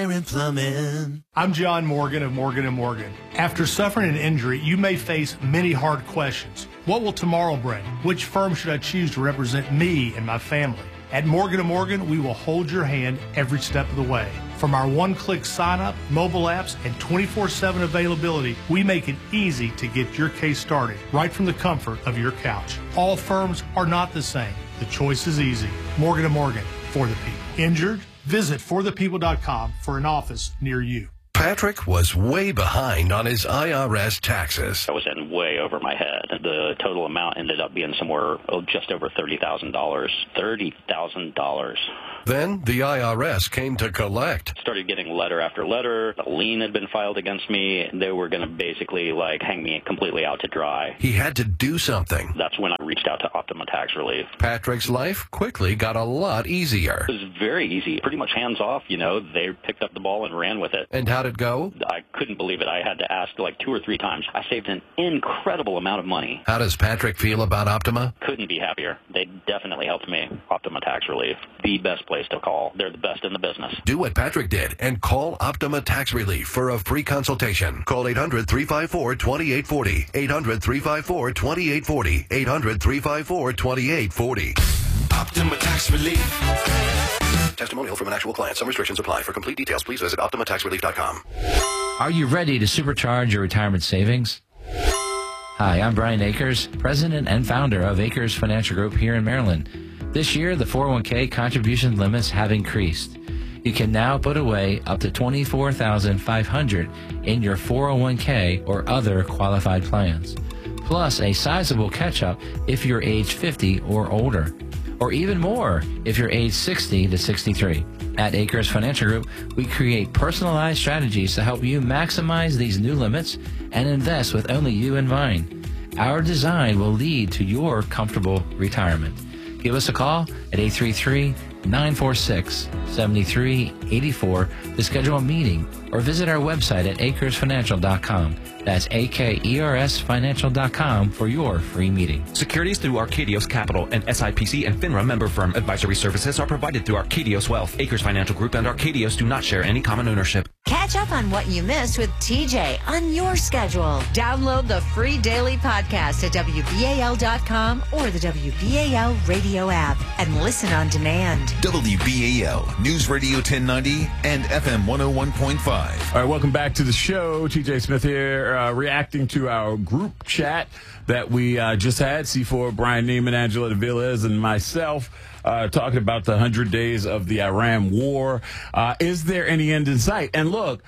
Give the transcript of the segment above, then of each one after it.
and Plumbing. I'm John Morgan of Morgan & Morgan. After suffering an injury, you may face many hard questions. What will tomorrow bring? Which firm should I choose to represent me and my family? At Morgan & Morgan, we will hold your hand every step of the way. From our one-click sign-up, mobile apps, and 24/7 availability, we make it easy to get your case started right from the comfort of your couch. All firms are not the same. The choice is easy. Morgan & Morgan, for the people. Injured? Visit forthepeople.com for an office near you. Patrick was way behind on his IRS taxes. I was in way over my head. The total amount ended up being somewhere just over $30,000. $30,000. Then the IRS came to collect. Started getting letter after letter. A lien had been filed against me. They were going to basically hang me completely out to dry. He had to do something. That's when I reached out to Optima Tax Relief. Patrick's life quickly got a lot easier. It was very easy, pretty much hands off. They picked up the ball and ran with it. And how'd it go? I couldn't believe it. I had to ask 2 or 3 times. I saved an incredible amount of money. How does Patrick feel about Optima? Couldn't be happier. They definitely helped me. Optima Tax Relief, the best place to call. They're the best in the business. Do what Patrick did and call Optima Tax Relief for a free consultation. Call 800-354-2840. 800-354-2840. 800-354-2840. Optima Tax Relief. Testimonial from an actual client. Some restrictions apply. For complete details, please visit OptimaTaxRelief.com. Are you ready to supercharge your retirement savings? Hi, I'm Brian Akers, president and founder of Akers Financial Group here in Maryland. This year, the 401k contribution limits have increased. You can now put away up to $24,500 in your 401k or other qualified plans, plus a sizable catch-up if you're age 50 or older, or even more if you're age 60 to 63. At Akers Financial Group, we create personalized strategies to help you maximize these new limits and invest with only you in mind. Our design will lead to your comfortable retirement. Give us a call at 833-946-7384 to schedule a meeting or visit our website at akersfinancial.com. That's AKERSfinancial.com for your free meeting. Securities through Arcadios Capital, and SIPC and FINRA member firm. Advisory services are provided through Arcadios Wealth. Akers Financial Group and Arcadios do not share any common ownership. Catch up on what you missed with TJ on your schedule. Download the free daily podcast at WBAL.com or the WBAL radio app and listen on demand. WBAL News Radio 1090 and FM 101.5. All right, welcome back to the show. TJ Smith here, reacting to our group chat that we just had. C4, Brian Neiman, Angela Villas, and myself talking about the 100 days of the Iran war. Is there any end in sight? And look,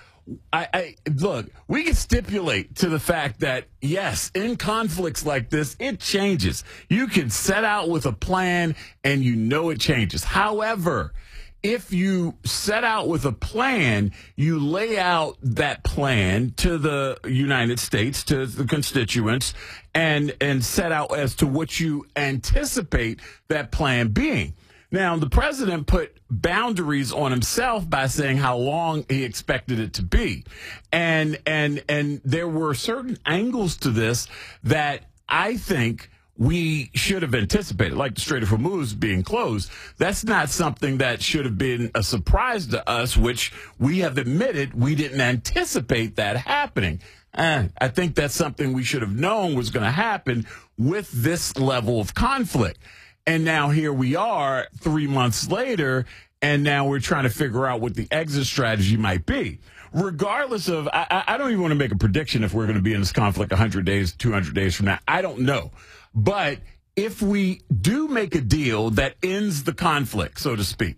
look, we can stipulate to the fact that, yes, in conflicts like this, it changes. You can set out with a plan and it changes. However, if you set out with a plan, you lay out that plan to the United States, to the constituents, and set out as to what you anticipate that plan being. Now, the president put boundaries on himself by saying how long he expected it to be. And there were certain angles to this that I think we should have anticipated, like the Strait of Hormuz being closed. That's not something that should have been a surprise to us, which we have admitted we didn't anticipate that happening. I think that's something we should have known was going to happen with this level of conflict. And now here we are 3 months later, and now we're trying to figure out what the exit strategy might be. Regardless of, I don't even want to make a prediction if we're going to be in this conflict 100 days, 200 days from now. I don't know. But if we do make a deal that ends the conflict, so to speak,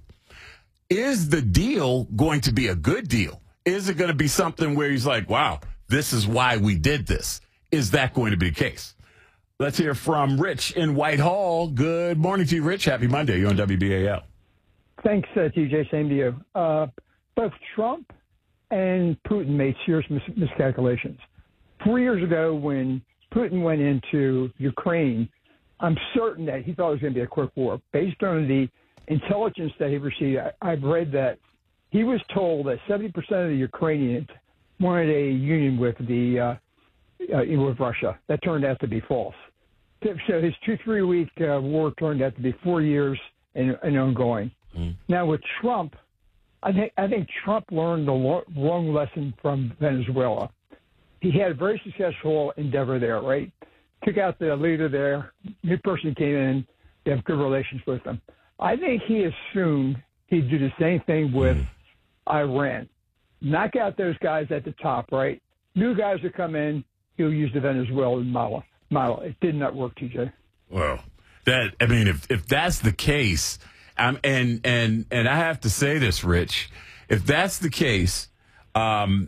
is the deal going to be a good deal? Is it going to be something where he's like, wow, this is why we did this? Is that going to be the case? Let's hear from Rich in Whitehall. Good morning to you, Rich. Happy Monday. You're on WBAL. Thanks, TJ. Same to you. Both Trump and Putin made serious miscalculations. 4 years ago, when Putin went into Ukraine, I'm certain that he thought it was going to be a quick war. Based on the intelligence that he received, I've read that he was told that 70% of the Ukrainians wanted a union with with Russia. That turned out to be false. So his 2-3 week war turned out to be 4 years and ongoing. Now with Trump, I think Trump learned the wrong lesson from Venezuela. He had a very successful endeavor there, right? Took out the leader there. New person came in. They have good relations with them. I think he assumed he'd do the same thing with Iran. Knock out those guys at the top, right? New guys that come in, he'll use the Venezuelan model. It did not work, TJ. Well, if that's the case, and I have to say this, Rich, if that's the case, I'm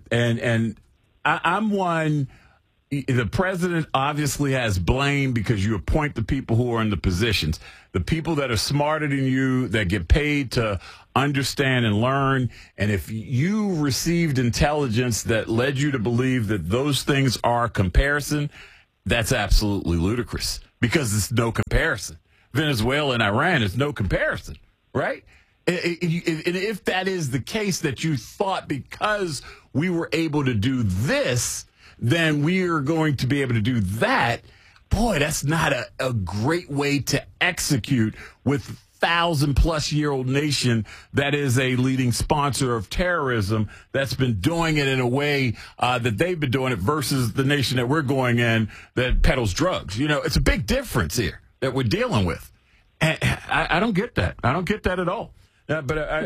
one. The president obviously has blame because you appoint the people who are in the positions, the people that are smarter than you, that get paid to understand and learn. And if you received intelligence that led you to believe that those things are comparison, that's absolutely ludicrous because it's no comparison. Venezuela and Iran is no comparison, right? And if that is the case, that you thought because we were able to do this, then we are going to be able to do that. Boy, that's not a great way to execute with 1,000-plus-year-old nation that is a leading sponsor of terrorism that's been doing it in a way that they've been doing it versus the nation that we're going in that peddles drugs. You know, it's a big difference here that we're dealing with. And I don't get that. I don't get that at all. Yeah,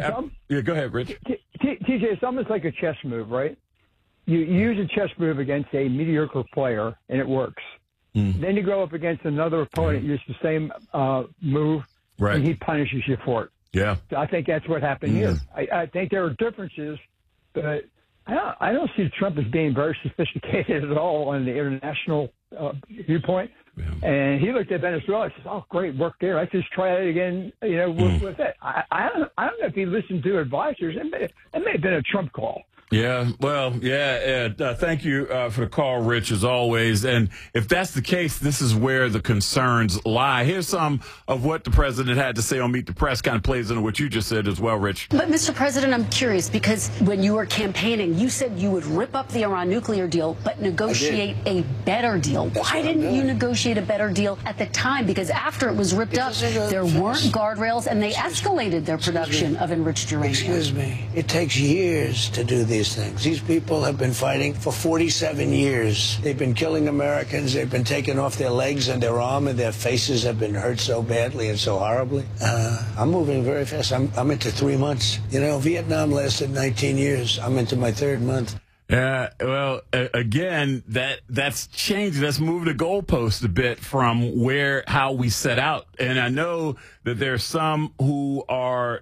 go ahead, Rich. TJ, it's almost like a chess move, right? You use a chess move against a mediocre player, and it works. Then you go up against another opponent, use the same move, right, and he punishes you for it. Yeah. So I think that's what happened here. I think there are differences, but I don't see Trump as being very sophisticated at all on the international viewpoint. Yeah. And he looked at Venezuela and says, "Oh, great work there. Let's just try it again." You know, with that. I don't know if he listened to advisors. It may have been a Trump call. Yeah, well, thank you for the call, Rich, as always. And if that's the case, this is where the concerns lie. Here's some of what the president had to say on Meet the Press, kind of plays into what you just said as well, Rich. But, Mr. President, I'm curious, because when you were campaigning, you said you would rip up the Iran nuclear deal, but negotiate a better deal. Why didn't you negotiate a better deal at the time? Because after it was ripped up, there weren't guardrails, and they escalated their production of enriched uranium. Excuse me. It takes years to do these things. These people have been fighting for 47 years. They've been killing Americans. They've been taking off their legs and their arm, and their faces have been hurt so badly and so horribly. I'm moving very fast. I'm into 3 months. You know, Vietnam lasted 19 years. I'm into my 3rd month. Yeah, well, again, that's changed. That's moved the goalpost a bit from how we set out. And I know that there's some who are,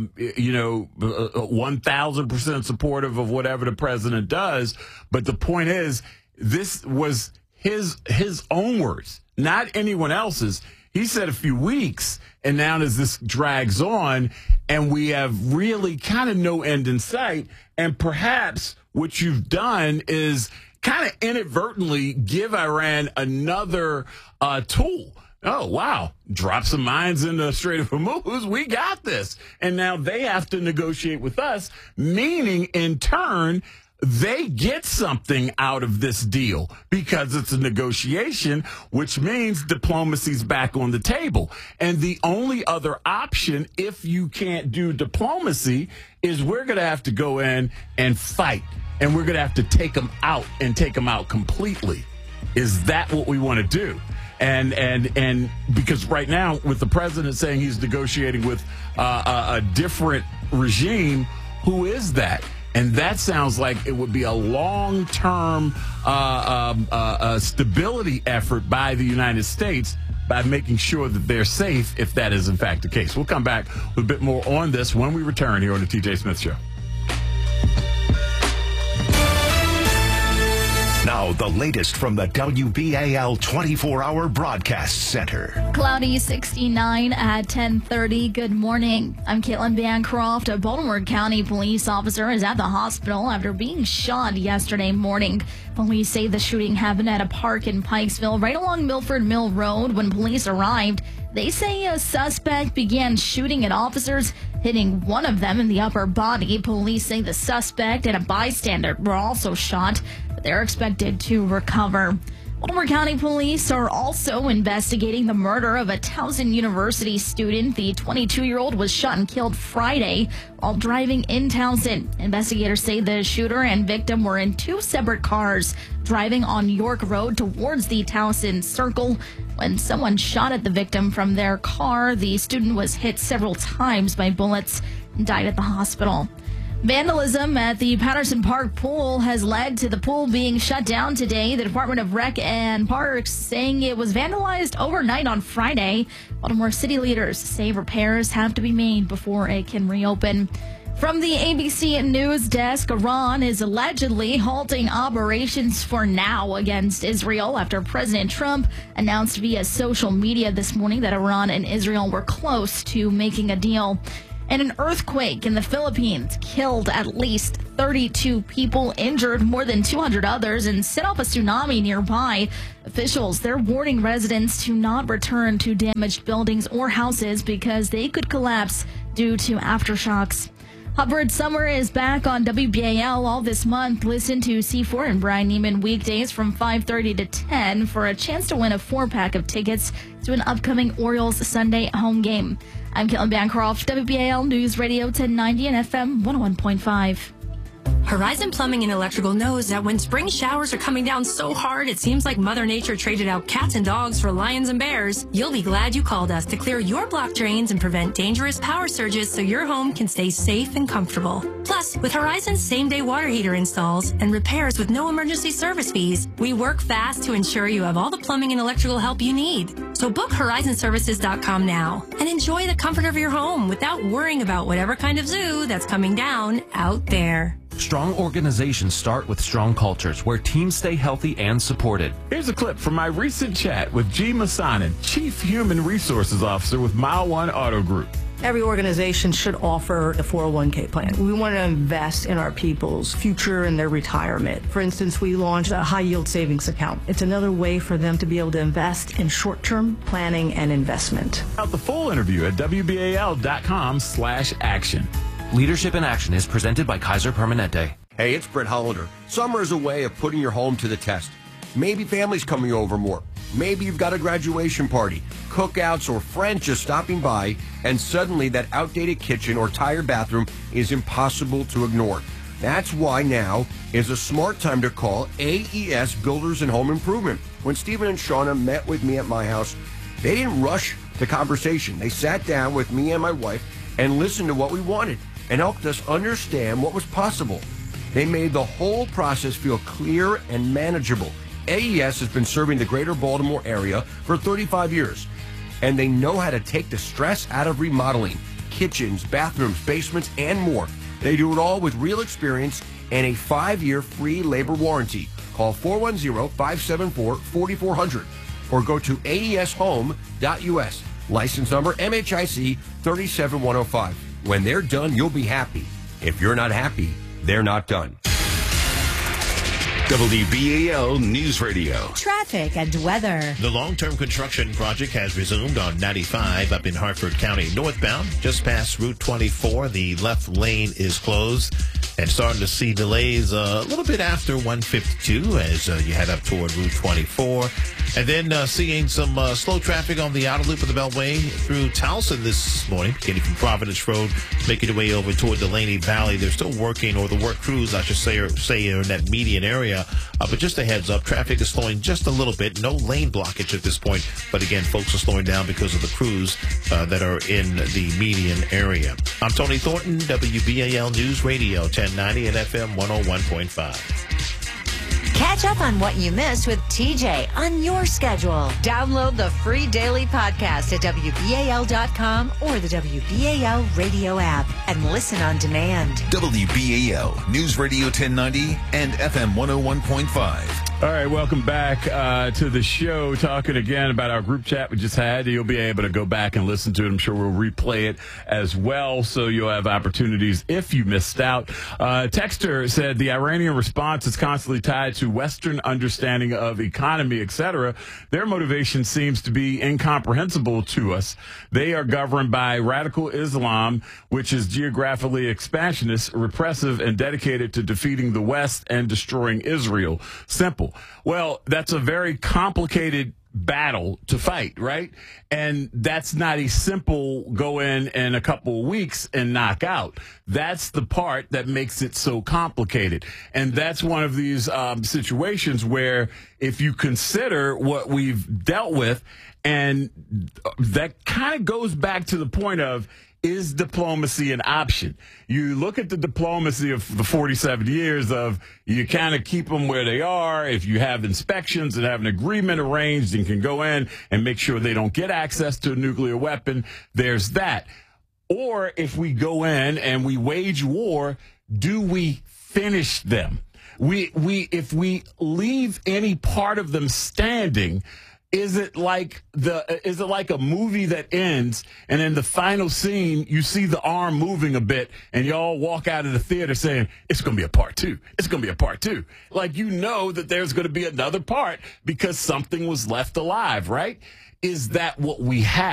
1,000% supportive of whatever the president does. But the point is, this was his own words, not anyone else's. He said a few weeks, and now as this drags on, and we have really kind of no end in sight, and perhaps what you've done is kind of inadvertently give Iran another tool. Oh, wow. Drop some mines in the Strait of Hormuz. We got this. And now they have to negotiate with us, meaning in turn, they get something out of this deal because it's a negotiation, which means diplomacy's back on the table. And the only other option, if you can't do diplomacy, is we're going to have to go in and fight. And we're going to have to take them out and take them out completely. Is that what we want to do? And because right now, with the president saying he's negotiating with a different regime, who is that? And that sounds like it would be a long-term stability effort by the United States by making sure that they're safe, if that is in fact the case. We'll come back with a bit more on this when we return here on the TJ Smith Show. Now, the latest from the WBAL 24-hour broadcast center. Cloudy 69 at 10:30. Good morning. I'm Caitlin Bancroft. A Baltimore County police officer is at the hospital after being shot yesterday morning. Police say the shooting happened at a park in Pikesville, right along Milford Mill Road. When police arrived, they say a suspect began shooting at officers, hitting one of them in the upper body. Police say the suspect and a bystander were also shot. They're expected to recover. Baltimore County Police are also investigating the murder of a Towson University student. The 22-year-old was shot and killed Friday while driving in Towson. Investigators say the shooter and victim were in two separate cars driving on York Road towards the Towson Circle. When someone shot at the victim from their car, the student was hit several times by bullets and died at the hospital. Vandalism at the Patterson Park pool has led to the pool being shut down today. The Department of Rec and Parks saying it was vandalized overnight on Friday. Baltimore city leaders say repairs have to be made before it can reopen. From the ABC News Desk, Iran is allegedly halting operations for now against Israel after President Trump announced via social media this morning that Iran and Israel were close to making a deal. And an earthquake in the Philippines killed at least 32 people, injured more than 200 others, and set off a tsunami nearby. Officials, they're warning residents to not return to damaged buildings or houses because they could collapse due to aftershocks. Hubbard Summer is back on WBAL all this month. Listen to C4 and Brian Neiman weekdays from 5:30 to 10 for a chance to win a 4-pack of tickets to an upcoming Orioles Sunday home game. I'm Caitlin Bancroft, WBAL News Radio 1090 and FM 101.5. Horizon Plumbing and Electrical knows that when spring showers are coming down so hard it seems like Mother Nature traded out cats and dogs for lions and bears, you'll be glad you called us to clear your block drains and prevent dangerous power surges so your home can stay safe and comfortable. Plus, with Horizon's same-day water heater installs and repairs with no emergency service fees, we work fast to ensure you have all the plumbing and electrical help you need. So book horizonservices.com now and enjoy the comfort of your home without worrying about whatever kind of zoo that's coming down out there. Strong organizations start with strong cultures where teams stay healthy and supported. Here's a clip from my recent chat with G. Masanin, Chief Human Resources Officer with Mile One Auto Group. Every organization should offer a 401k plan. We want to invest in our people's future and their retirement. For instance, we launched a high-yield savings account. It's another way for them to be able to invest in short-term planning and investment. Out the full interview at WBAL.com/action. Leadership in Action is presented by Kaiser Permanente. Hey, it's Brett Hollander. Summer is a way of putting your home to the test. Maybe family's coming over more. Maybe you've got a graduation party, cookouts, or friends just stopping by, and suddenly that outdated kitchen or tired bathroom is impossible to ignore. That's why now is a smart time to call AES Builders and Home Improvement. When Stephen and Shauna met with me at my house, they didn't rush the conversation. They sat down with me and my wife and listened to what we wanted and helped us understand what was possible. They made the whole process feel clear and manageable. AES has been serving the greater Baltimore area for 35 years, and they know how to take the stress out of remodeling kitchens, bathrooms, basements, and more. They do it all with real experience and a 5-year free labor warranty. Call 410-574-4400 or go to aeshome.us. License number MHIC 37105. When they're done, you'll be happy. If you're not happy, they're not done. WBAL News Radio. Traffic and weather. The long-term construction project has resumed on 95 up in Hartford County northbound. Just past Route 24, the left lane is closed. And starting to see delays a little bit after 152 as you head up toward Route 24. And then seeing some slow traffic on the outer loop of the Beltway through Towson this morning, beginning from Providence Road, making your way over toward Delaney Valley. They're still working, or the work crews, I should say, are in that median area. But just a heads up, traffic is slowing just a little bit. No lane blockage at this point. But again, folks are slowing down because of the crews that are in the median area. I'm Tony Thornton, WBAL News Radio 1090 and FM 101.5. Catch up on what you missed with TJ on your schedule. Download the free daily podcast at WBAL.com or the WBAL radio app and listen on demand. WBAL News Radio 1090 and FM 101.5. All right, welcome back to the show. Talking again about our group chat we just had. You'll be able to go back and listen to it. I'm sure we'll replay it as well, so you'll have opportunities if you missed out. Texter said the Iranian response is constantly tied to Western understanding of economy, etc., their motivation seems to be incomprehensible to us. They are governed by radical Islam, which is geographically expansionist, repressive, and dedicated to defeating the West and destroying Israel. Simple. Well, that's a very complicated battle to fight, right? And that's not a simple go in a couple of weeks and knock out. That's the part that makes it so complicated. And that's one of these situations where if you consider what we've dealt with, and that kind of goes back to the point of, is diplomacy an option? You look at the diplomacy of the 47 years of you kind of keep them where they are. If you have inspections and have an agreement arranged and can go in and make sure they don't get access to a nuclear weapon, there's that. Or if we go in and we wage war, do we finish them? If we leave any part of them standing, is it like a movie that ends and in the final scene you see the arm moving a bit and y'all walk out of the theater saying it's going to be a part 2. It's going to be a part 2. Like, you know that there's going to be another part because something was left alive, right? Is that what we have?